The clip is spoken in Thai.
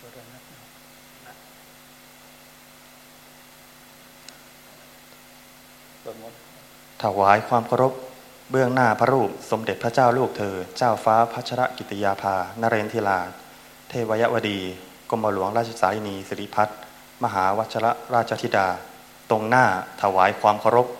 ถวายความเคารพเบื้องหน้าพระรูปสมเด็จพระเจ้าลูกเธอเจ้าฟ้าพัชรกิติยาภานเรนทิราเทวยวดีกรมหลวงราชสารินีสิริพัฒน์มหาวัชรราชธิดาตรงหน้าถวายความเคารพ